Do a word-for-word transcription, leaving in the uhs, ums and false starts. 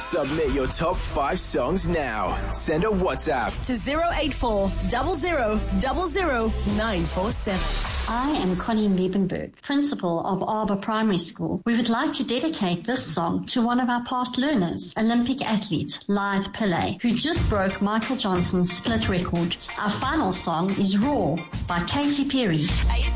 Submit your top five songs now. Send a WhatsApp to zero eight four zero zero zero zero nine four seven. I am Colleen Liebenberg, principal of Arbor Primary School. We would like to dedicate this song to one of our past learners, Olympic athlete Lythe Pillay, who just broke Michael Johnson's split record. Our final song is Raw by Katy Perry.